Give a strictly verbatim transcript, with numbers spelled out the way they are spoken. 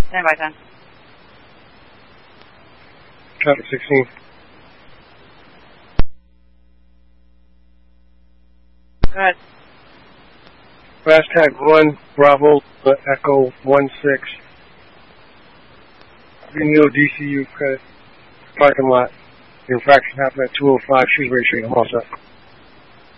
Stand by, ten. Traffic sixteen. Go ahead. Fast tag one, Bravo, Echo one six. Greenville D C U credit parking lot. Infraction happened at two oh five Shrewsbury Street. I'm all set.